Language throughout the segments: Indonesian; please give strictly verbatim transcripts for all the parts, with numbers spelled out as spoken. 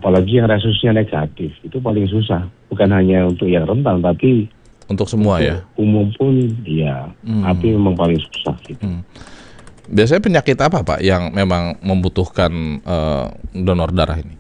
apalagi yang resusnya negatif, itu paling susah. Bukan hanya untuk yang rentan, tapi untuk semua untuk ya. umum pun, ya, Hmm. A B memang paling susah gitu. Hmm. Biasanya penyakit apa Pak yang memang membutuhkan uh, donor darah ini?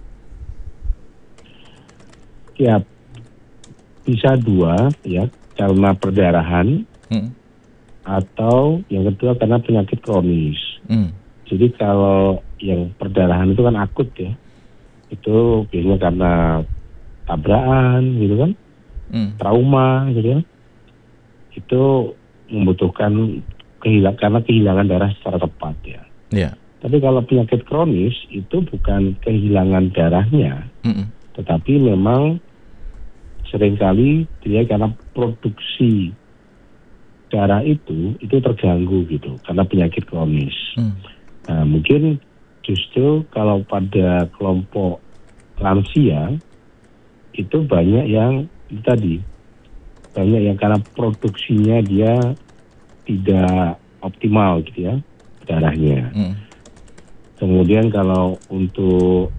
Ya, bisa dua, ya, karena perdarahan, Hmm. atau yang kedua karena penyakit kronis. Hmm. Jadi kalau yang perdarahan itu kan akut ya, itu biasanya karena tabrakan gitu kan, Hmm. trauma gitu kan, itu membutuhkan kehilangan karena kehilangan darah secara tepat ya. Yeah. Tapi kalau penyakit kronis itu bukan kehilangan darahnya, Mm-mm. tetapi memang seringkali dia karena produksi darah itu itu terganggu gitu karena penyakit kronis. Hmm. Nah, mungkin justru kalau pada kelompok lansia itu banyak yang itu tadi banyak yang karena produksinya dia tidak optimal gitu ya darahnya. Hmm. Kemudian kalau untuk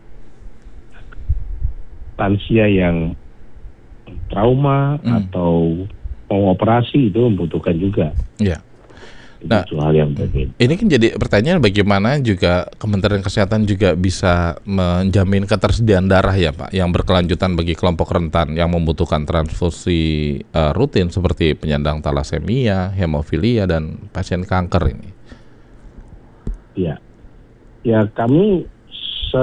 lansia yang trauma Hmm. atau mau operasi itu membutuhkan juga. Ya. Nah, Itu hal yang berbeda. ini kan jadi pertanyaan bagaimana juga Kementerian Kesehatan juga bisa menjamin ketersediaan darah ya Pak, yang berkelanjutan bagi kelompok rentan yang membutuhkan transfusi uh, rutin seperti penyandang talasemia, hemofilia, dan pasien kanker ini. Ya, ya kami se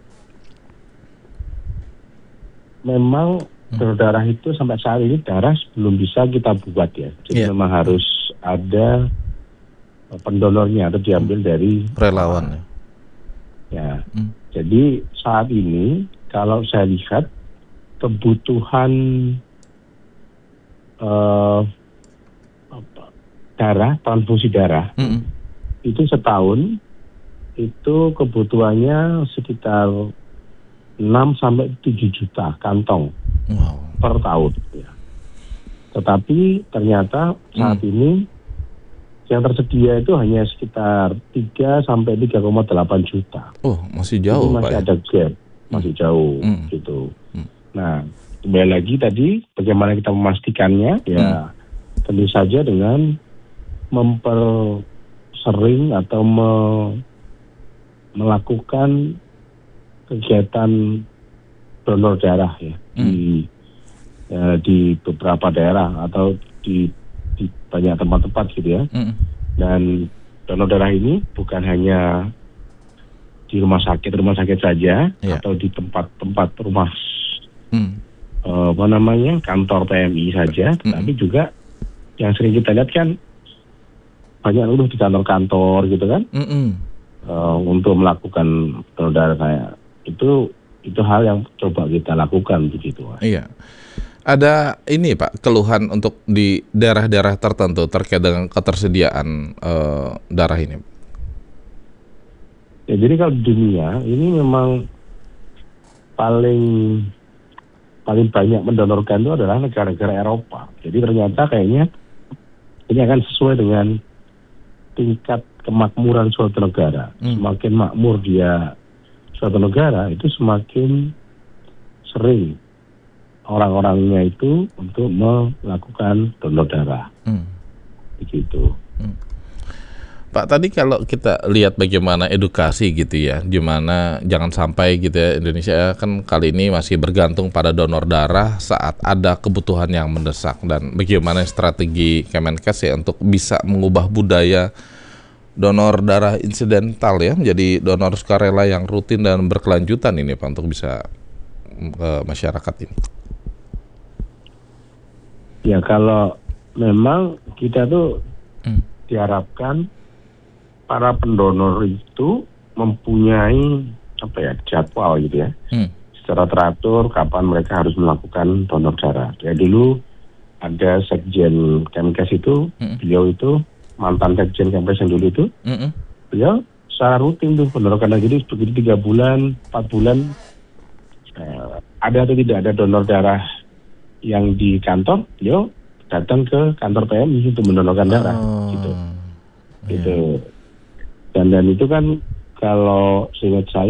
memang donor darah itu sampai saat ini darah belum bisa kita buat ya. Jadi Yeah. memang harus ada pendonornya atau diambil dari relawan. uh, ya. Hmm. Jadi saat ini kalau saya lihat kebutuhan uh, apa, darah, transfusi darah Mm-mm. itu setahun itu kebutuhannya sekitar enam sampai tujuh juta kantong. Wow. Per tahun ya. Tetapi ternyata saat Hmm. ini yang tersedia itu hanya sekitar tiga sampai tiga koma delapan juta. Oh, masih jauh Jadi masih Pak ya? ada gap, masih jauh Hmm. gitu. Hmm. Nah, kembali lagi tadi bagaimana kita memastikannya ya Hmm. tentu saja dengan mempersering atau me, melakukan kegiatan donor darah ya Hmm. di ya, di beberapa daerah atau di, di banyak tempat-tempat gitu ya. Mm. Dan donor darah ini bukan hanya di rumah sakit rumah sakit saja Yeah. atau di tempat-tempat rumah Mm. eh, apa namanya kantor P M I saja, Mm-mm. tapi juga yang sering kita lihat kan banyak dulu di kantor-kantor gitu kan Mm-mm. eh, untuk melakukan donor darah kayak itu itu hal yang coba kita lakukan begitu. Iya. Ada ini Pak, keluhan untuk di daerah-daerah tertentu terkait dengan ketersediaan uh, darah ini. Ya, jadi kalau di dunia ini memang paling paling banyak mendonorkan itu adalah negara-negara Eropa. Jadi ternyata kayaknya ini akan sesuai dengan tingkat kemakmuran suatu negara. Hmm. Semakin makmur dia suatu negara itu semakin sering orang-orangnya itu untuk melakukan donor darah. Hmm. Begitu. Hmm. Pak, tadi kalau kita lihat bagaimana edukasi gitu ya, gimana jangan sampai gitu ya, Indonesia kan kali ini masih bergantung pada donor darah saat ada kebutuhan yang mendesak, dan bagaimana strategi Kemenkes ya untuk bisa mengubah budaya donor darah insidental ya menjadi donor sukarela yang rutin dan berkelanjutan ini Pak, untuk bisa ke masyarakat ini. Ya kalau memang kita tuh Hmm. diharapkan para pendonor itu mempunyai apa ya jadwal gitu ya, Hmm. secara teratur kapan mereka harus melakukan donor darah. Ya dulu ada Sekjen Kemenkes itu, Hmm. beliau itu mantan Sekjen Kemenkes yang dulu itu, Hmm. beliau secara rutin tuh pendonor darah. Jadi begitu tiga bulan, empat bulan eh, ada atau tidak ada donor darah yang di kantor, beliau datang ke kantor P M I untuk mendonorkan darah, Oh, gitu, iya. gitu. Dan dan itu kan kalau seingat saya